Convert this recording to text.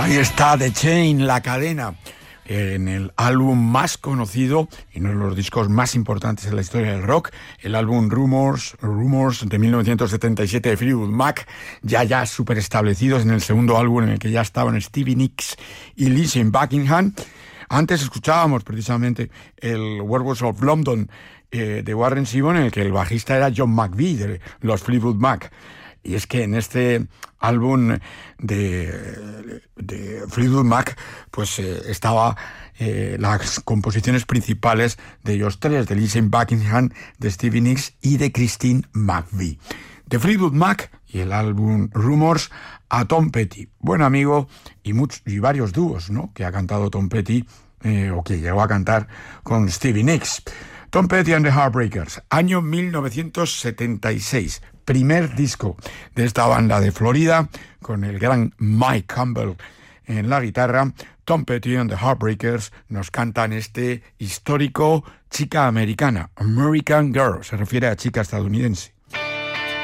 Ahí está The Chain, la cadena, en el álbum más conocido y uno de los discos más importantes en la historia del rock, el álbum Rumours de 1977 de Fleetwood Mac, ya súper establecidos en el segundo álbum en el que ya estaban Stevie Nicks y Lindsey Buckingham. Antes escuchábamos precisamente el Werewolves of London de Warren Zevon, en el que el bajista era John McVie de los Fleetwood Mac. Y es que en este álbum de Fleetwood Mac pues estaba las composiciones principales de ellos tres, de Lindsey Buckingham, de Stevie Nicks y de Christine McVie. De Fleetwood Mac y el álbum Rumours a Tom Petty, buen amigo y varios dúos, ¿no?, que ha cantado Tom Petty o que llegó a cantar con Stevie Nicks. Tom Petty and the Heartbreakers, año 1976, primer disco de esta banda de Florida, con el gran Mike Campbell en la guitarra. Tom Petty and the Heartbreakers nos cantan este histórico Chica Americana, American Girl, se refiere a chica estadounidense.